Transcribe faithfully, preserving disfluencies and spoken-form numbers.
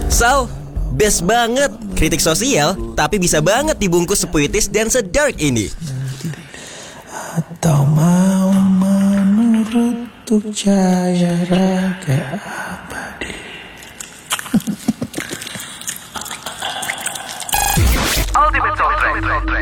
Sal, best banget. Kritik sosial, tapi bisa banget dibungkus sepuitis dan sedark ini. Atau mau menurut tuk jaya raga abadi. Ultimate Soundtrack.